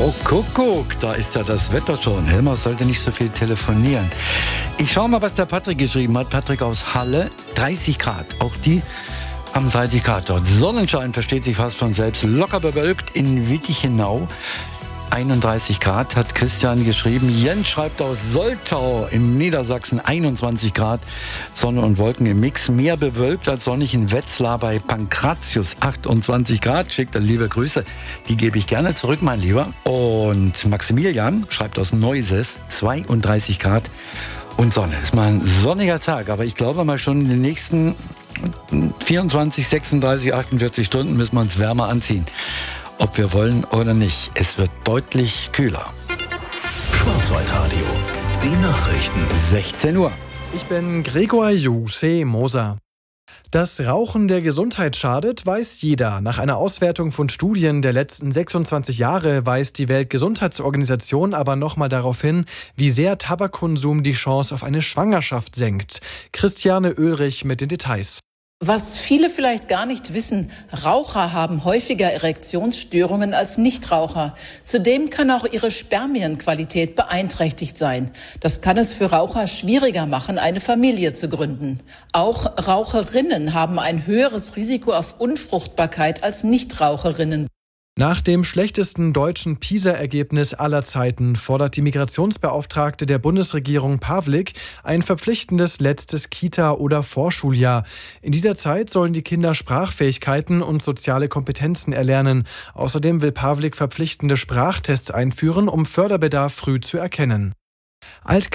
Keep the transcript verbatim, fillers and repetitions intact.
Oh, Kuckuck, da ist ja das Wetter schon. Helmer sollte nicht so viel telefonieren. Ich schaue mal, was der Patrick geschrieben hat. Patrick aus Halle, dreißig Grad. Auch die am dreißig Grad dort. Sonnenschein versteht sich fast von selbst. Locker bewölkt in Wittichenau. einunddreißig Grad hat Christian geschrieben. Jens schreibt aus Soltau in Niedersachsen einundzwanzig Grad. Sonne und Wolken im Mix. Mehr bewölkt als sonnig in Wetzlar bei Pankratius. achtundzwanzig Grad. Schickt er liebe Grüße. Die gebe ich gerne zurück, mein Lieber. Und Maximilian schreibt aus Neuses zweiunddreißig Grad und Sonne. Ist mal ein sonniger Tag. Aber ich glaube mal schon in den nächsten vierundzwanzig, sechsunddreißig, achtundvierzig Stunden müssen wir uns wärmer anziehen. Ob wir wollen oder nicht, es wird deutlich kühler. Schwarzwaldradio, die Nachrichten. sechzehn Uhr. Ich bin Gregor Juse Moser. Dass Rauchen der Gesundheit schadet, weiß jeder. Nach einer Auswertung von Studien der letzten sechsundzwanzig Jahre weist die Weltgesundheitsorganisation aber nochmal darauf hin, wie sehr Tabakkonsum die Chance auf eine Schwangerschaft senkt. Christiane Oehlrich mit den Details. Was viele vielleicht gar nicht wissen, Raucher haben häufiger Erektionsstörungen als Nichtraucher. Zudem kann auch ihre Spermienqualität beeinträchtigt sein. Das kann es für Raucher schwieriger machen, eine Familie zu gründen. Auch Raucherinnen haben ein höheres Risiko auf Unfruchtbarkeit als Nichtraucherinnen. Nach dem schlechtesten deutschen PISA-Ergebnis aller Zeiten fordert die Migrationsbeauftragte der Bundesregierung Pawlik ein verpflichtendes letztes Kita- oder Vorschuljahr. In dieser Zeit sollen die Kinder Sprachfähigkeiten und soziale Kompetenzen erlernen. Außerdem will Pawlik verpflichtende Sprachtests einführen, um Förderbedarf früh zu erkennen. Alt